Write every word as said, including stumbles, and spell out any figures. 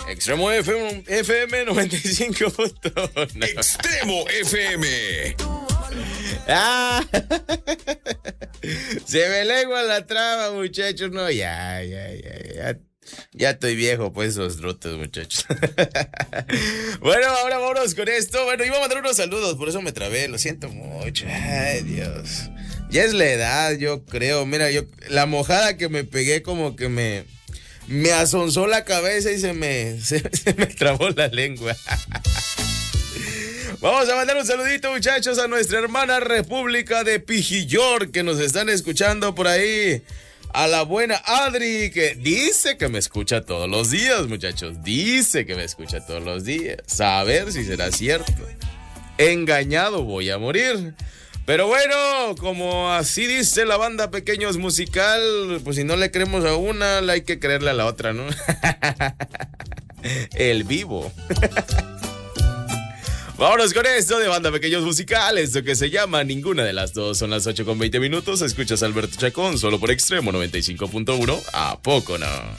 Extremo F M, F M noventa y cinco punto uno. Extremo F M. Ah, se me lengua la traba, muchachos. No, ya, ya, ya, ya. Ya estoy viejo, pues, esos trotes, muchachos. Bueno, ahora vámonos con esto. Bueno, iba a mandar unos saludos, por eso me trabé, lo siento mucho. Ay, Dios. Ya es la edad, yo creo. Mira, yo, la mojada que me pegué como que me, me asonzó la cabeza y se me, se, se me trabó la lengua. Vamos a mandar un saludito, muchachos, a nuestra hermana República de Pijillor, que nos están escuchando por ahí. A la buena Adri, que dice que me escucha todos los días, muchachos. Dice que me escucha todos los días. A ver si será cierto. Engañado voy a morir. Pero bueno, como así dice la banda Pequeños Musical, pues si no le creemos a una, hay que creerle a la otra, ¿no? El vivo. Vámonos con esto de banda Pequeños Musical, esto que se llama Ninguna de las Dos. Son las ocho con veinte minutos, escuchas a Alberto Chacón, solo por Extremo noventa y cinco punto uno, ¿a poco no?